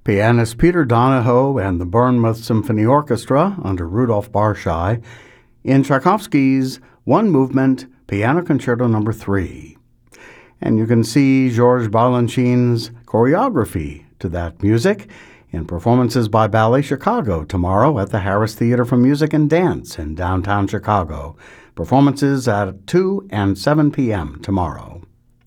Pianist Peter Donahoe and the Bournemouth Symphony Orchestra under Rudolf Barshai in Tchaikovsky's one-movement Piano Concerto No. 3. And you can see Georges Balanchine's choreography to that music in performances by Ballet Chicago tomorrow at the Harris Theater for Music and Dance in downtown Chicago. Performances at 2 and 7 p.m. tomorrow.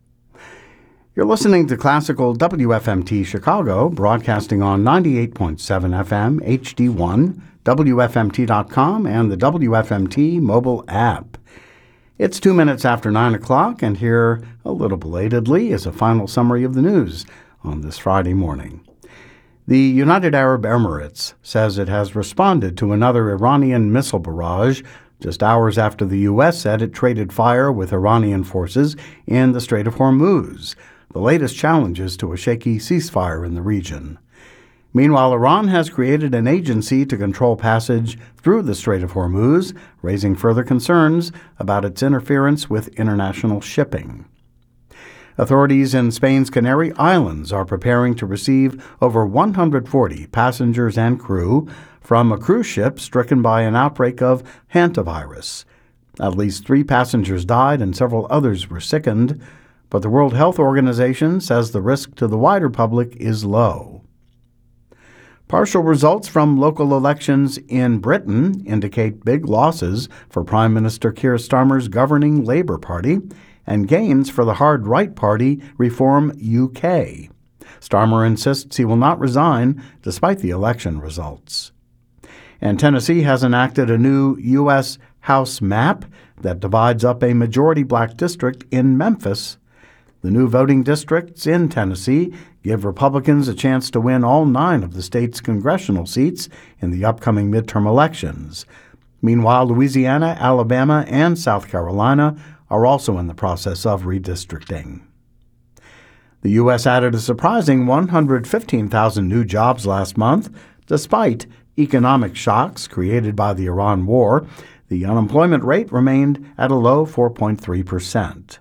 You're listening to Classical WFMT Chicago, broadcasting on 98.7 FM, HD1, WFMT.com, and the WFMT mobile app. It's 2 minutes after 9 o'clock, and here, a little belatedly, is a final summary of the news on this Friday morning. The United Arab Emirates says it has responded to another Iranian missile barrage just hours after the U.S. said it traded fire with Iranian forces in the Strait of Hormuz, the latest challenges to a shaky ceasefire in the region. Meanwhile, Iran has created an agency to control passage through the Strait of Hormuz, raising further concerns about its interference with international shipping. Authorities in Spain's Canary Islands are preparing to receive over 140 passengers and crew from a cruise ship stricken by an outbreak of hantavirus. At least 3 passengers died and several others were sickened, but the World Health Organization says the risk to the wider public is low. Partial results from local elections in Britain indicate big losses for Prime Minister Keir Starmer's governing Labour Party and gains for the hard-right party Reform UK. Starmer insists he will not resign despite the election results. And Tennessee has enacted a new U.S. House map that divides up a majority black district in Memphis. The new voting districts in Tennessee give Republicans a chance to win all 9 of the state's congressional seats in the upcoming midterm elections. Meanwhile, Louisiana, Alabama, and South Carolina are also in the process of redistricting. The U.S. added a surprising 115,000 new jobs last month, despite economic shocks created by the Iran war. The unemployment rate remained at a low 4.3%.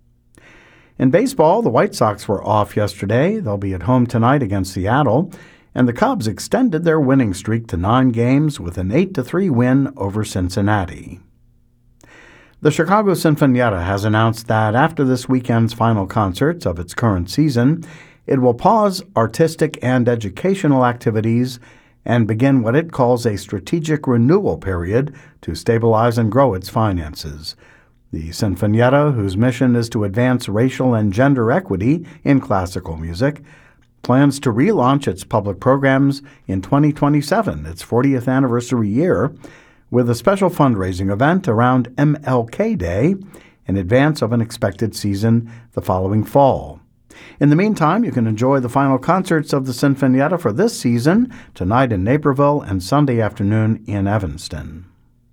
In baseball, the White Sox were off yesterday. They'll be at home tonight against Seattle, and the Cubs extended their winning streak to 9 games with an 8-3 win over Cincinnati. The Chicago Sinfonietta has announced that after this weekend's final concerts of its current season, it will pause artistic and educational activities and begin what it calls a strategic renewal period to stabilize and grow its finances. The Sinfonietta, whose mission is to advance racial and gender equity in classical music, plans to relaunch its public programs in 2027, its 40th anniversary year, with a special fundraising event around MLK Day in advance of an expected season the following fall. In the meantime, you can enjoy the final concerts of the Sinfonietta for this season tonight in Naperville and Sunday afternoon in Evanston.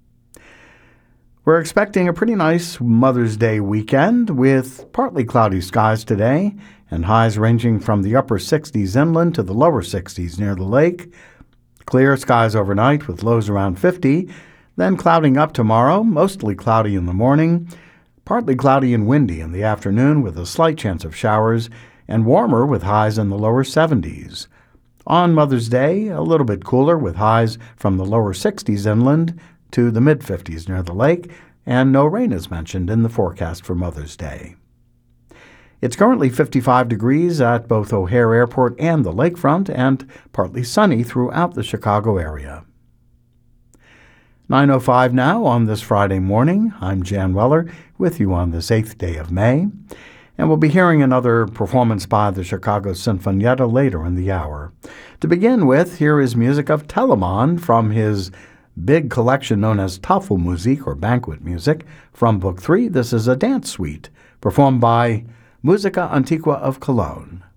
We're expecting a pretty nice Mother's Day weekend with partly cloudy skies today and highs ranging from the upper 60s inland to the lower 60s near the lake. Clear skies overnight with lows around 50, then clouding up tomorrow, mostly cloudy in the morning, partly cloudy and windy in the afternoon with a slight chance of showers, and warmer with highs in the lower 70s. On Mother's Day, a little bit cooler with highs from the lower 60s inland to the mid-50s near the lake, and no rain is mentioned in the forecast for Mother's Day. It's currently 55 degrees at both O'Hare Airport and the lakefront, and partly sunny throughout the Chicago area. 9:05 now on this Friday morning. I'm Jan Weller with you on this 8th day of May, and we'll be hearing another performance by the Chicago Sinfonietta later in the hour. To begin with, here is music of Telemann from his big collection known as Tafelmusik, or banquet music. From Book 3, this is a dance suite performed by Musica Antiqua of Cologne.